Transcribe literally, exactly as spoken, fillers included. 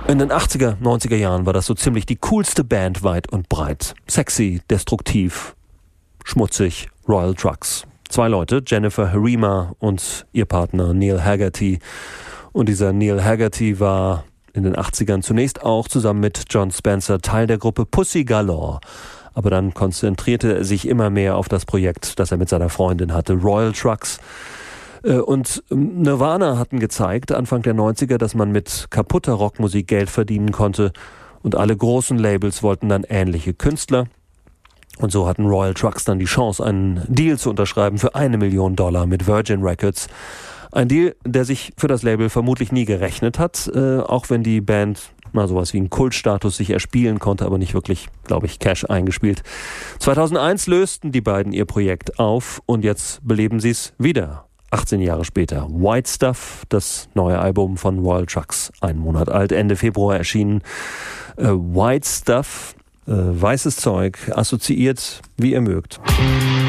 In den achtziger, neunziger Jahren war das so ziemlich die coolste Band weit und breit. Sexy, destruktiv, schmutzig, Royal Trucks. Zwei Leute, Jennifer Harima und ihr Partner Neil Haggerty. Und dieser Neil Haggerty war in den achtzigern zunächst auch zusammen mit John Spencer Teil der Gruppe Pussy Galore. Aber dann konzentrierte er sich immer mehr auf das Projekt, das er mit seiner Freundin hatte, Royal Trucks. Und Nirvana hatten gezeigt, Anfang der neunziger, dass man mit kaputter Rockmusik Geld verdienen konnte. Und alle großen Labels wollten dann ähnliche Künstler. Und so hatten Royal Trucks dann die Chance, einen Deal zu unterschreiben für eine Million Dollar mit Virgin Records. Ein Deal, der sich für das Label vermutlich nie gerechnet hat, äh, auch wenn die Band mal sowas wie einen Kultstatus sich erspielen konnte, aber nicht wirklich, glaube ich, Cash eingespielt. zweitausendeins lösten die beiden ihr Projekt auf und jetzt beleben sie es wieder. achtzehn Jahre später. White Stuff, das neue Album von Royal Trucks, einen Monat alt, Ende Februar erschienen. Äh, White Stuff, äh, weißes Zeug, assoziiert, wie ihr mögt.